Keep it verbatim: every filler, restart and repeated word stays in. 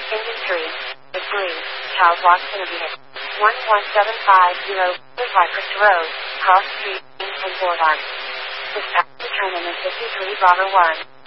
Industry. Degree. Child Watts Interview. one one seven five zero, Cypress Road, Cross Street, in Boardon. Dispatch determined in fifty-three Bravo one.